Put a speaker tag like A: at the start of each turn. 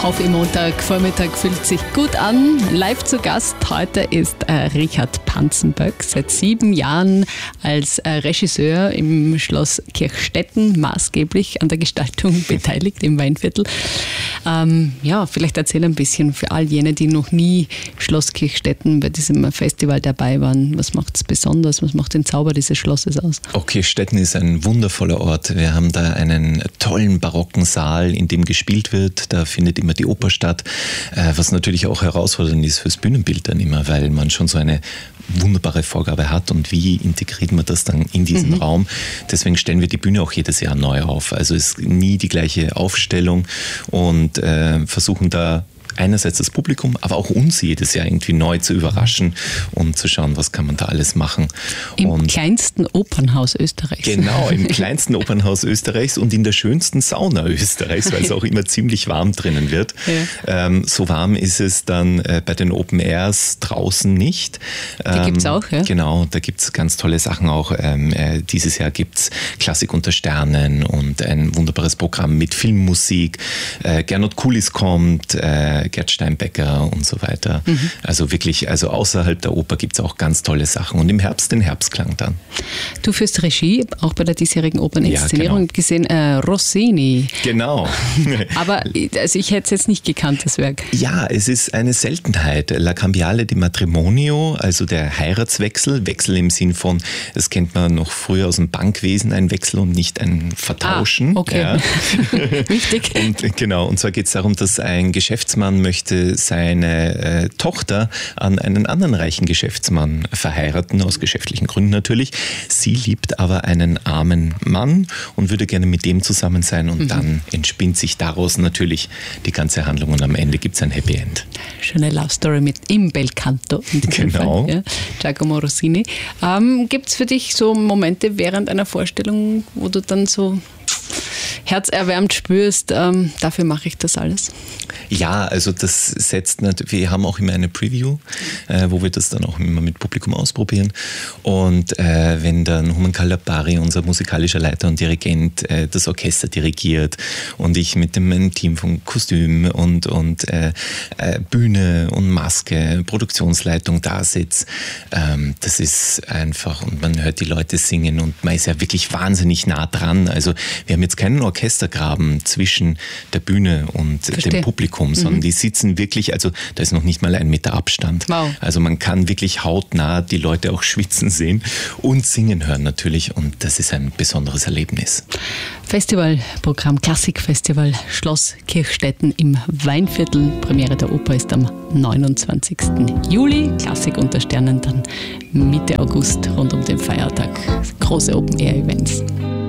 A: Montag, Vormittag fühlt sich gut an. Live zu Gast heute ist Richard Panzenböck, seit 7 Jahren als Regisseur im Schloss Kirchstetten maßgeblich an der Gestaltung beteiligt im Weinviertel. Vielleicht erzähl ein bisschen für all jene, die noch nie Schloss Kirchstetten bei diesem Festival dabei waren. Was macht es besonders? Was macht den Zauber dieses Schlosses aus? Kirchstetten ist ein wundervoller Ort. Wir haben da einen tollen barocken Saal, in dem gespielt wird. Da findet immer die Oper statt, was natürlich auch herausfordernd ist fürs Bühnenbild dann immer, weil man schon so eine wunderbare Vorgabe hat und wie integriert man das dann in diesen Raum. Deswegen stellen wir die Bühne auch jedes Jahr neu auf. Also es ist nie die gleiche Aufstellung und versuchen da einerseits das Publikum, aber auch uns jedes Jahr irgendwie neu zu überraschen und zu schauen, was kann man da alles machen. Im kleinsten Opernhaus Österreichs. Genau, im kleinsten Opernhaus Österreichs und in der schönsten Sauna Österreichs, weil es auch immer ziemlich warm drinnen wird. Ja. So warm ist es dann bei den Open Airs draußen nicht. Die gibt es auch, ja? Genau, da gibt es ganz tolle Sachen auch. Dieses Jahr gibt es Klassik unter Sternen und ein wunderbares Programm mit Filmmusik. Gernot Kulis kommt, Gerd Steinbecker und so weiter. Also wirklich, außerhalb der Oper gibt es auch ganz tolle Sachen. Und im Herbst den Herbstklang dann. Du führst Regie, auch bei der diesjährigen Operninszenierung. Ja, genau. Gesehen, Rossini. Genau. Aber ich hätte es jetzt nicht gekannt, das Werk. Ja, es ist eine Seltenheit. La Cambiale di Matrimonio, also der Heiratswechsel. Wechsel im Sinn von, das kennt man noch früher aus dem Bankwesen, ein Wechsel und nicht ein Vertauschen. Okay. Ja. Wichtig. Und zwar geht es darum, dass ein Geschäftsmann möchte seine Tochter an einen anderen reichen Geschäftsmann verheiraten, aus geschäftlichen Gründen natürlich. Sie liebt aber einen armen Mann und würde gerne mit dem zusammen sein und dann entspinnt sich daraus natürlich die ganze Handlung und am Ende gibt es ein Happy End. Schöne Love Story mit im Belcanto. Genau. Fall, ja. Giacomo Rossini. Gibt es für dich so Momente während einer Vorstellung, wo du dann so herzerwärmt spürst, dafür mache ich das alles? Ja, also das setzt natürlich, wir haben auch immer eine Preview, wo wir das dann auch immer mit Publikum ausprobieren und wenn dann Human Calabari, unser musikalischer Leiter und Dirigent, das Orchester dirigiert und ich mit meinem Team von Kostüm und Bühne und Maske, Produktionsleitung da sitze, das ist einfach und man hört die Leute singen und man ist ja wirklich wahnsinnig nah dran, also wir haben jetzt keinen Orchestergraben zwischen der Bühne und dem Publikum, sondern die sitzen wirklich, also da ist noch nicht mal 1 Meter Abstand. Wow. Also man kann wirklich hautnah die Leute auch schwitzen sehen und singen hören natürlich und das ist ein besonderes Erlebnis. Festivalprogramm, Klassikfestival Schloss Kirchstetten im Weinviertel. Premiere der Oper ist am 29. Juli. Klassik unter Sternen dann Mitte August rund um den Feiertag. Große Open-Air-Events.